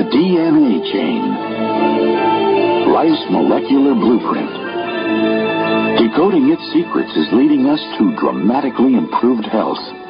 DNA chain. Life's molecular blueprint. Decoding its secrets is leading us to dramatically improved health.